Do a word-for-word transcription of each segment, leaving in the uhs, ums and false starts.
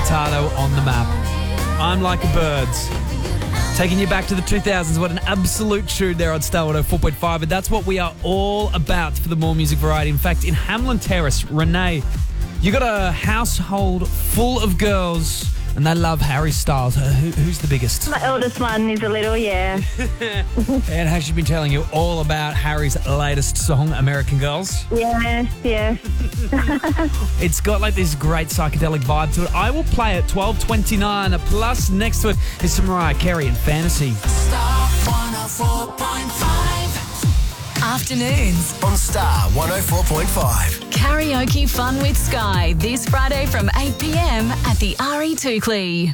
Furtado on the map. I'm Like a Bird. Taking you back to the two thousands. What an absolute tune there on Star one oh four point five. And that's what we are all about for the More Music Variety. In fact, in Hamlin Terrace, Renee, you got a household full of girls and they love Harry Styles. Uh, who, who's the biggest? My eldest one is a little, yeah. And has she been telling you all about Harry's latest song, American Girls? Yes, yes. It's got like this great psychedelic vibe to it. I will play it twelve twenty-nine. Plus, next to it is some Mariah Carey and Fantasy. Star one oh four point five. Afternoons On Star one oh four point five. karaoke fun with Sky this Friday from eight p.m. at the R E Toukley.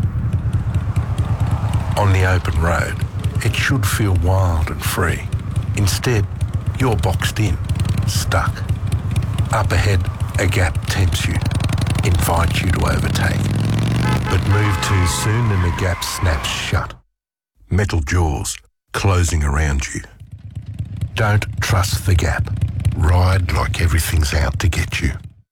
On the open road, it should feel wild and free. Instead, you're boxed in, stuck. Up ahead, a gap tempts you, invites you to overtake. But move too soon and the gap snaps shut. Metal jaws closing around you. Don't trust the gap. Ride like everything's out to get you.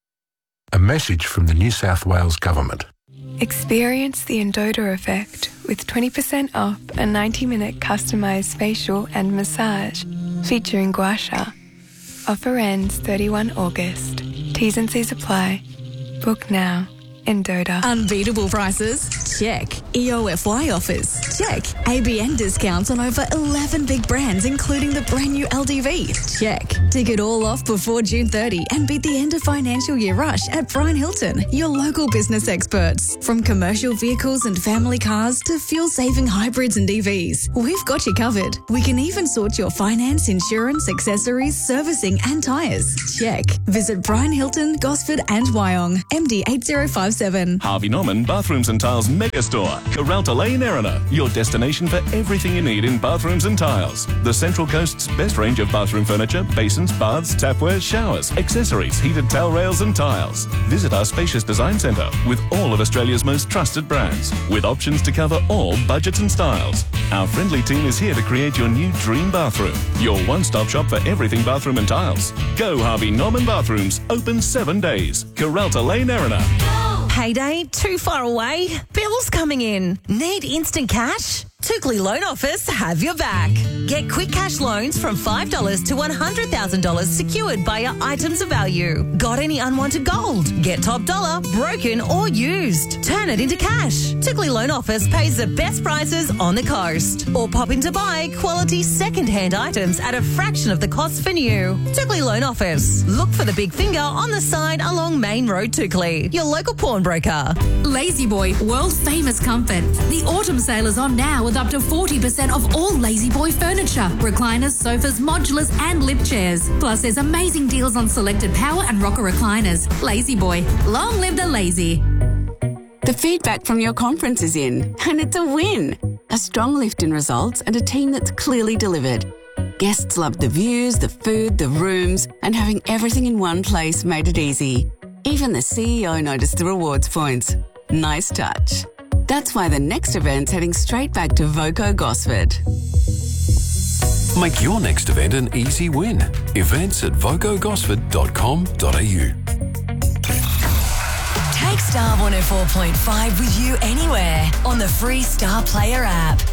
A message from the New South Wales Government. Experience the Endota effect with twenty percent off a ninety minute customised facial and massage featuring gua sha. Offer ends thirty-first August. T's and C's apply. Book now. Endota. Unbeatable prices? Check. E O F Y offers? Check. A B N discounts on over eleven big brands, including the brand new L D V? Check. Tick it all off before June thirtieth and beat the end of financial year rush at Brian Hilton, your local business experts. From commercial vehicles and family cars to fuel-saving hybrids and E Vs, we've got you covered. We can even sort your finance, insurance, accessories, servicing and tyres. Check. Visit Brian Hilton, Gosford and Wyong. M D eight zero five seven. Harvey Norman Bathrooms and Tiles Megastore, Coralta Lane, Erina. Your destination for everything you need in bathrooms and tiles. The Central Coast's best range of bathroom furniture, basins, baths, tapware, showers, accessories, heated towel rails and tiles. Visit our spacious design centre with all of Australia's most trusted brands, with options to cover all budgets and styles. Our friendly team is here to create your new dream bathroom. Your one-stop shop for everything bathroom and tiles. Go Harvey Norman Bathrooms, open seven days. Coralta Lane, Erina. Payday too far away? Bills coming in? Need instant cash? Toukley Loan Office have your back. Get quick cash loans from five dollars to one hundred thousand dollars secured by your items of value. Got any unwanted gold? Get top dollar, broken or used. Turn it into cash. Toukley Loan Office pays the best prices on the coast. Or pop in to buy quality second-hand items at a fraction of the cost for new. Toukley Loan Office. Look for the big finger on the sign along Main Road, Toukley. Your local pawnbroker. Lazy Boy, world famous comfort. The autumn sale is on now with up to forty percent off all Lazy Boy furniture, recliners, sofas, modulars and lift chairs. Plus there's amazing deals on selected power and rocker recliners. Lazy Boy, long live the lazy. The feedback from your conference is in, and it's a win. A strong lift in results and a team that's clearly delivered. Guests loved the views, the food, the rooms, and having everything in one place made it easy. Even the C E O noticed the rewards points. Nice touch. That's why the next event's heading straight back to Voco Gosford. Make your next event an easy win. Events at voco gosford dot com dot a u. Take Star one oh four point five with you anywhere on the free Star Player app.